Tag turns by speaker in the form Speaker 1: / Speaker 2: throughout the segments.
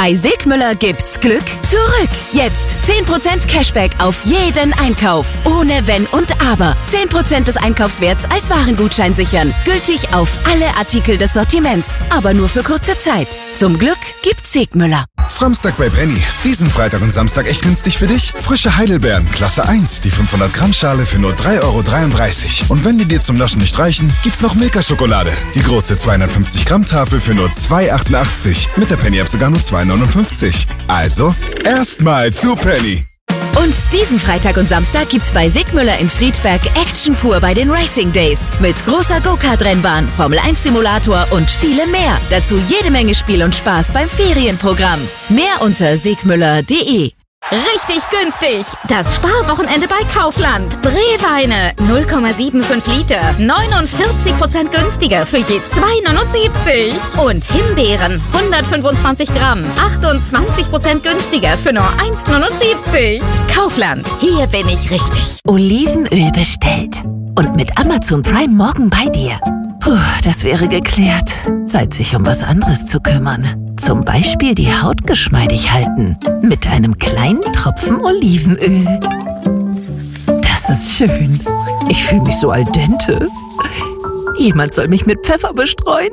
Speaker 1: Bei Sigmüller gibt's Glück zurück. Jetzt 10% Cashback auf jeden Einkauf. Ohne Wenn und Aber. 10% des Einkaufswerts als Warengutschein sichern. Gültig auf alle Artikel des Sortiments. Aber nur für kurze Zeit. Zum Glück gibt's Sigmüller.
Speaker 2: Framstag bei Penny. Diesen Freitag und Samstag echt günstig für dich? Frische Heidelbeeren, Klasse 1, die 500 Gramm Schale für nur 3,33 €. Und wenn die dir zum Naschen nicht reichen, gibt's noch Milka-Schokolade. Die große 250 Gramm Tafel für nur 2,88 €. Mit der Penny-App sogar nur 2,59 €. Also, erstmal zu Penny.
Speaker 1: Und diesen Freitag und Samstag gibt's bei Sigmüller in Friedberg Action pur bei den Racing Days. Mit großer Go-Kart-Rennbahn, Formel-1-Simulator und vielem mehr. Dazu jede Menge Spiel und Spaß beim Ferienprogramm. Mehr unter sigmüller.de.
Speaker 3: Richtig günstig! Das Sparwochenende bei Kaufland. Breweine 0,75 Liter, 49% günstiger für je 2,79. Und Himbeeren 125 Gramm, 28% günstiger für nur 1,79. Kaufland, hier bin ich richtig.
Speaker 4: Olivenöl bestellt. Und mit Amazon Prime morgen bei dir. Puh, das wäre geklärt. Zeit, sich um was anderes zu kümmern. Zum Beispiel die Haut geschmeidig halten. Mit einem kleinen Tropfen Olivenöl. Das ist schön. Ich fühle mich so al dente. Jemand soll mich mit Pfeffer bestreuen.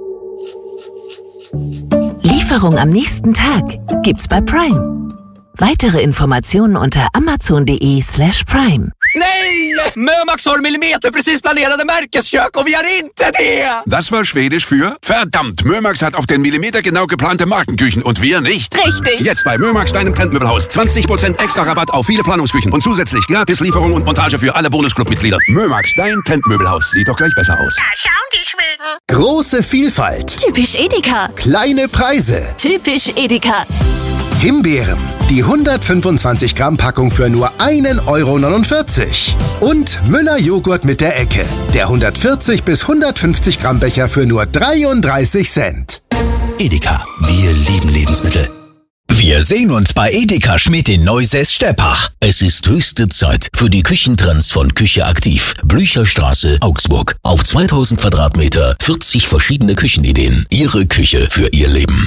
Speaker 4: Lieferung am nächsten Tag gibt's bei Prime. Weitere Informationen unter amazon.de/prime.
Speaker 5: Nej! Mömax har millimeterprecis planerade Märkeskök och vi har inte det!
Speaker 6: Das war Schwedisch für verdammt, Mömax hat auf den Millimeter genau geplante Markenküchen und wir nicht.
Speaker 1: Richtig.
Speaker 6: Jetzt bei Mömax, deinem Trendmöbelhaus. 20% extra Rabatt auf viele Planungsküchen und zusätzlich gratis Lieferung und Montage für alle Bonusclub-Mitglieder. Mömax, dein Trendmöbelhaus. Sieht doch gleich besser aus.
Speaker 7: Da schauen die Schweden.
Speaker 8: Große Vielfalt.
Speaker 1: Typisch Edeka.
Speaker 8: Kleine Preise.
Speaker 1: Typisch Edeka.
Speaker 8: Himbeeren. Die 125 Gramm Packung für nur 1,49 €. Und Müller Joghurt mit der Ecke. Der 140 bis 150 Gramm Becher für nur 33 Cent.
Speaker 9: Edeka, wir lieben Lebensmittel. Wir sehen uns bei Edeka Schmidt in Neusäß-Steppach. Es ist höchste Zeit für die Küchentrends von Küche aktiv. Blücherstraße, Augsburg. Auf 2000 Quadratmeter, 40 verschiedene Küchenideen. Ihre Küche für Ihr Leben.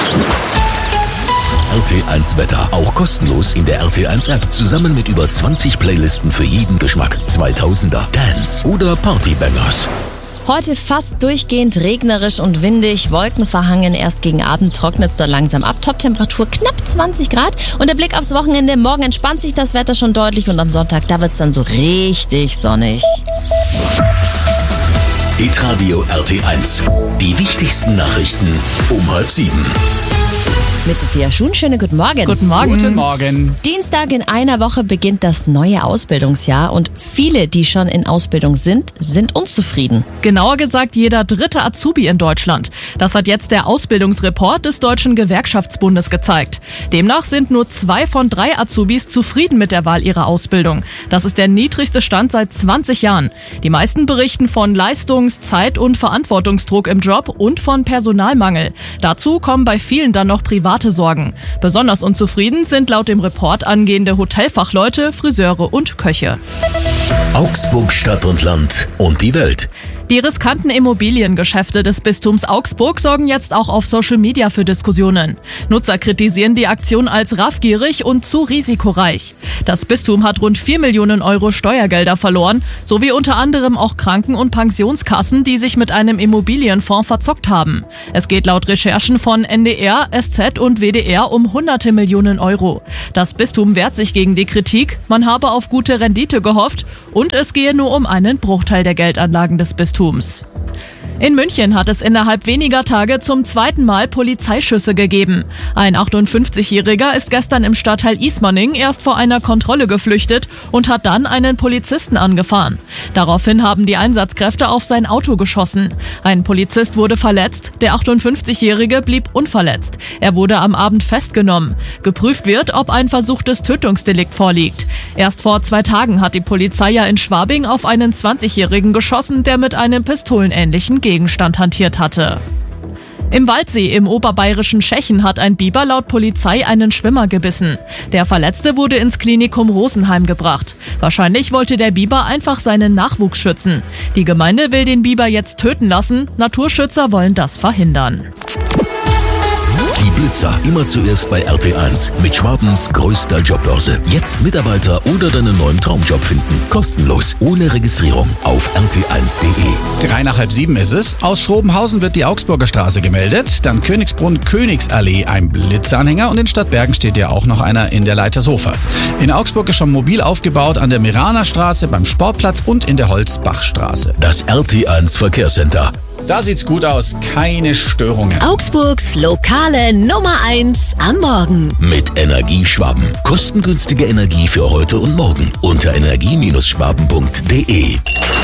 Speaker 9: RT1 Wetter, auch kostenlos in der RT1 App, zusammen mit über 20 Playlisten für jeden Geschmack. 2000er, Dance oder Partybangers.
Speaker 10: Heute fast durchgehend regnerisch und windig, wolkenverhangen, erst gegen Abend trocknet es dann langsam ab, Toptemperatur knapp 20 Grad und der Blick aufs Wochenende, morgen entspannt sich das Wetter schon deutlich und am Sonntag, da wird es dann so richtig sonnig.
Speaker 9: Hitradio RT1, die wichtigsten Nachrichten um 6:30.
Speaker 10: Mit Sophia Schuhn, schönen guten Morgen.
Speaker 11: Guten Morgen.
Speaker 5: Guten Morgen.
Speaker 10: Dienstag in einer Woche beginnt das neue Ausbildungsjahr und viele, die schon in Ausbildung sind unzufrieden.
Speaker 11: Genauer gesagt jeder dritte Azubi in Deutschland. Das hat jetzt der Ausbildungsreport des Deutschen Gewerkschaftsbundes gezeigt. Demnach sind nur 2 von 3 Azubis zufrieden mit der Wahl ihrer Ausbildung. Das ist der niedrigste Stand seit 20 Jahren. Die meisten berichten von Leistungs-, Zeit- und Verantwortungsdruck im Job und von Personalmangel. Dazu kommen bei vielen dann noch private Sorgen. Besonders unzufrieden sind laut dem Report angehende Hotelfachleute, Friseure und Köche.
Speaker 9: Augsburg, Stadt und Land und die Welt.
Speaker 11: Die riskanten Immobiliengeschäfte des Bistums Augsburg sorgen jetzt auch auf Social Media für Diskussionen. Nutzer kritisieren die Aktion als raffgierig und zu risikoreich. Das Bistum hat rund 4 Millionen Euro Steuergelder verloren, sowie unter anderem auch Kranken- und Pensionskassen, die sich mit einem Immobilienfonds verzockt haben. Es geht laut Recherchen von NDR, SZ und WDR um hunderte Millionen Euro. Das Bistum wehrt sich gegen die Kritik, man habe auf gute Rendite gehofft und es gehe nur um einen Bruchteil der Geldanlagen des Bistums. In München hat es innerhalb weniger Tage zum zweiten Mal Polizeischüsse gegeben. Ein 58-Jähriger ist gestern im Stadtteil Ismaning erst vor einer Kontrolle geflüchtet und hat dann einen Polizisten angefahren. Daraufhin haben die Einsatzkräfte auf sein Auto geschossen. Ein Polizist wurde verletzt, der 58-Jährige blieb unverletzt. Er wurde am Abend festgenommen. Geprüft wird, ob ein versuchtes Tötungsdelikt vorliegt. Erst vor 2 Tagen hat die Polizei ja in Schwabing auf einen 20-Jährigen geschossen, der mit einem pistolenähnlichen Gegenstand hantiert hatte. Im Waldsee im oberbayerischen Schechen hat ein Biber laut Polizei einen Schwimmer gebissen. Der Verletzte wurde ins Klinikum Rosenheim gebracht. Wahrscheinlich wollte der Biber einfach seinen Nachwuchs schützen. Die Gemeinde will den Biber jetzt töten lassen. Naturschützer wollen das verhindern.
Speaker 9: Die Blitzer. Immer zuerst bei RT1 mit Schwabens größter Jobbörse. Jetzt Mitarbeiter oder deinen neuen Traumjob finden. Kostenlos, ohne Registrierung auf rt1.de.
Speaker 7: 6:03 ist es. Aus Schrobenhausen wird die Augsburger Straße gemeldet. Dann Königsbrunn, Königsallee, ein Blitzanhänger. Und in Stadtbergen steht ja auch noch einer in der Leitershofer. In Augsburg ist schon mobil aufgebaut an der Miraner Straße, beim Sportplatz und in der Holzbachstraße.
Speaker 9: Das RT1 Verkehrscenter.
Speaker 7: Da sieht's gut aus. Keine Störungen.
Speaker 1: Augsburgs lokale Nummer 1 am Morgen.
Speaker 9: Mit Energieschwaben. Kostengünstige Energie für heute und morgen. Unter energie-schwaben.de.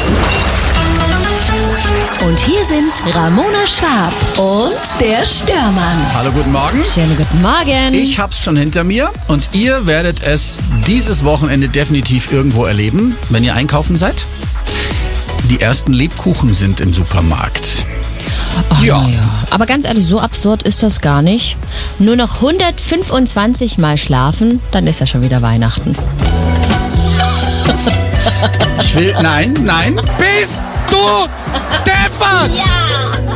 Speaker 1: Und hier sind Ramona Schwab und der Störmann.
Speaker 7: Hallo, guten Morgen.
Speaker 10: Schönen guten Morgen.
Speaker 7: Ich hab's schon hinter mir und ihr werdet es dieses Wochenende definitiv irgendwo erleben, wenn ihr einkaufen seid. Die ersten Lebkuchen sind im Supermarkt.
Speaker 10: Oh, ja. Aber ganz ehrlich, so absurd ist das gar nicht. Nur noch 125 Mal schlafen, dann ist ja schon wieder Weihnachten.
Speaker 7: Nein.
Speaker 5: Bist du deppert?
Speaker 10: Ja!